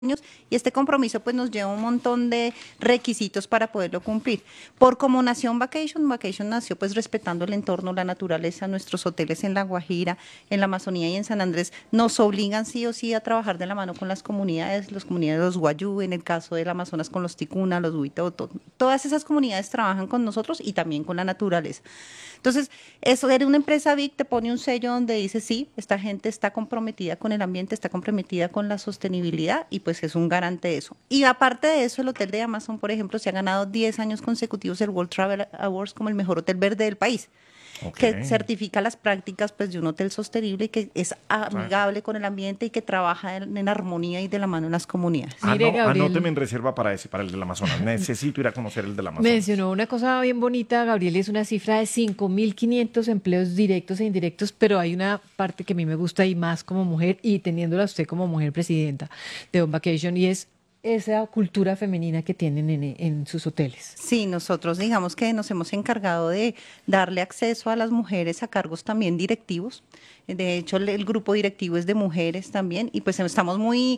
y este compromiso pues nos lleva un montón de requisitos para poderlo cumplir. Por como nació Vacation nació pues respetando el entorno, la naturaleza, nuestros hoteles en La Guajira, en la Amazonía y en San Andrés nos obligan sí o sí a trabajar de la mano con las comunidades de los Guayú, en el caso del Amazonas con los Ticuna, los Huitoto, todas esas comunidades trabajan con nosotros y también con la naturaleza. Entonces, eso era una empresa big, te pone un sello donde dice, sí, esta gente está comprometida con el ambiente, está comprometida con la sostenibilidad y pues es un garante de eso. Y aparte de eso, el hotel de Amazon, por ejemplo, se ha ganado 10 años consecutivos el World Travel Awards como el mejor hotel verde del país. Okay. Que certifica las prácticas pues, de un hotel sostenible y que es amigable con el ambiente y que trabaja en armonía y de la mano en las comunidades. Mire, Gabriel, Anóteme en reserva para el del Amazonas. Necesito ir a conocer el del Amazonas. mencionó una cosa bien bonita, Gabriel, es una cifra de 5.500 empleos directos e indirectos, pero hay una parte que a mí me gusta y más como mujer y teniéndola usted como mujer presidenta de On Vacation y es esa cultura femenina que tienen en sus hoteles. Sí, nosotros digamos que nos hemos encargado de darle acceso a las mujeres a cargos también directivos. De hecho, el grupo directivo es de mujeres también y pues estamos muy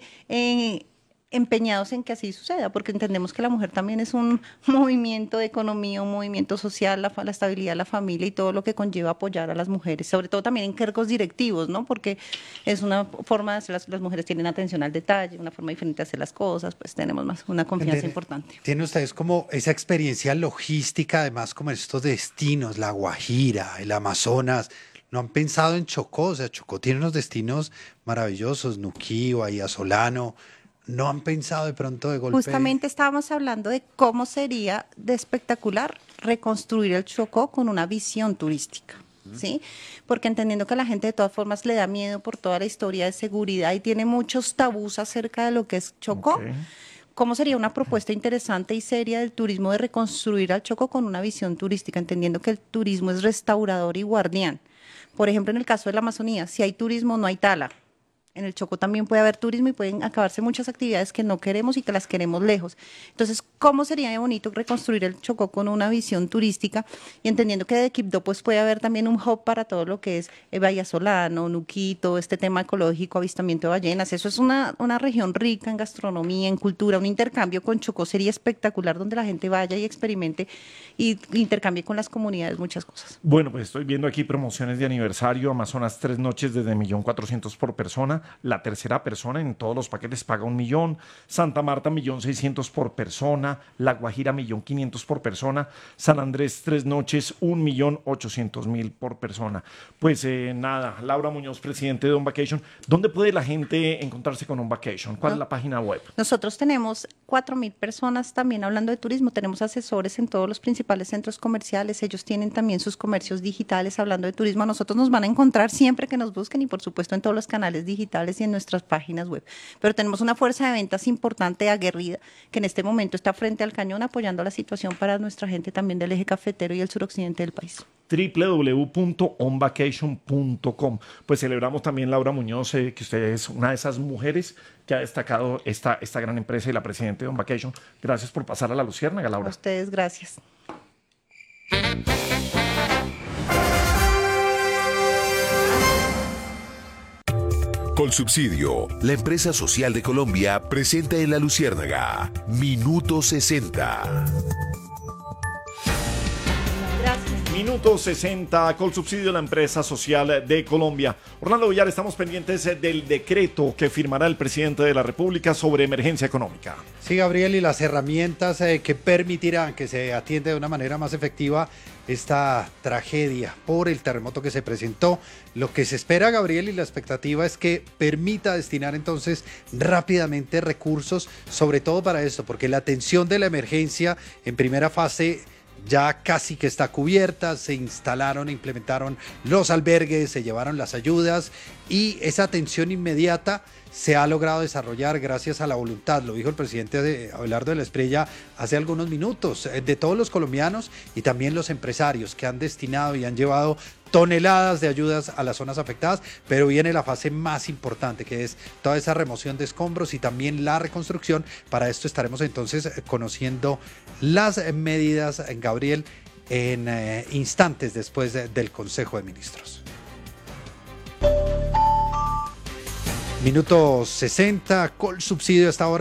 empeñados en que así suceda, porque entendemos que la mujer también es un movimiento de economía, un movimiento social, la estabilidad de la familia y todo lo que conlleva apoyar a las mujeres, sobre todo también en cargos directivos, ¿no? Porque es una forma de hacer, las mujeres tienen atención al detalle, una forma diferente de hacer las cosas, pues tenemos más una confianza importante. Tienen ustedes como esa experiencia logística, además como en estos destinos, La Guajira, el Amazonas. ¿No han pensado en Chocó? O sea, Chocó tiene unos destinos maravillosos, Nuquí, Bahía Solano. ¿No han pensado de pronto de golpe? Justamente estábamos hablando de cómo sería de espectacular reconstruir el Chocó con una visión turística, ¿sí? Porque entendiendo que a la gente de todas formas le da miedo por toda la historia de seguridad y tiene muchos tabús acerca de lo que es Chocó. Okay. ¿Cómo sería una propuesta interesante y seria del turismo de reconstruir al Chocó con una visión turística, entendiendo que el turismo es restaurador y guardián? Por ejemplo, en el caso de la Amazonía, si hay turismo, no hay tala. En el Chocó también puede haber turismo y pueden acabarse muchas actividades que no queremos y que las queremos lejos. Entonces, ¿cómo sería de bonito reconstruir el Chocó con una visión turística? Y entendiendo que de Quibdó pues puede haber también un hub para todo lo que es Bahía Solano, Nuquito, este tema ecológico, avistamiento de ballenas. Eso es una región rica en gastronomía, en cultura. Un intercambio con Chocó sería espectacular donde la gente vaya y experimente y intercambie con las comunidades muchas cosas. Bueno, pues estoy viendo aquí promociones de aniversario. Amazonas 3 noches desde 1.400.000 por persona. La tercera persona en todos los paquetes paga 1.000.000. Santa Marta 1.600.000 por persona. La Guajira 1.500.000 por persona. San Andrés 3 noches 1.800.000 por persona. Pues nada, Laura Muñoz, presidente de On Vacation. ¿Dónde puede la gente encontrarse con On Vacation? ¿Cuál es la página web? Nosotros tenemos 4.000 personas también hablando de turismo. Tenemos asesores en todos los principales centros comerciales. Ellos tienen también sus comercios digitales hablando de turismo. A nosotros nos van a encontrar siempre que nos busquen y por supuesto en todos los canales digitales y en nuestras páginas web. Pero tenemos una fuerza de ventas importante, aguerrida, que en este momento está frente al cañón apoyando la situación para nuestra gente también del eje cafetero y el suroccidente del país. www.onvacation.com. Pues celebramos también, Laura Muñoz, que usted es una de esas mujeres que ha destacado esta gran empresa y la presidenta de On Vacation. Gracias por pasar a la Luciérnaga, Laura. A ustedes, gracias. Colsubsidio, la empresa social de Colombia, presenta en La Luciérnaga Minuto 60. Minuto 60, Colsubsidio, la empresa social de Colombia. Orlando Villar, estamos pendientes del decreto que firmará el presidente de la República sobre emergencia económica. Sí, Gabriel, y las herramientas que permitirán que se atienda de una manera más efectiva esta tragedia por el terremoto que se presentó. Lo que se espera, Gabriel, y la expectativa es que permita destinar entonces rápidamente recursos, sobre todo para esto, porque la atención de la emergencia en primera fase ya casi que está cubierta, se instalaron e implementaron los albergues, se llevaron las ayudas y esa atención inmediata se ha logrado desarrollar gracias a la voluntad, lo dijo el presidente Abelardo de la Espriella hace algunos minutos, de todos los colombianos y también los empresarios que han destinado y han llevado toneladas de ayudas a las zonas afectadas, pero viene la fase más importante, que es toda esa remoción de escombros y también la reconstrucción. Para esto estaremos entonces conociendo las medidas, Gabriel, en instantes después del Consejo de Ministros. Minuto 60, Colsubsidio hasta ahora.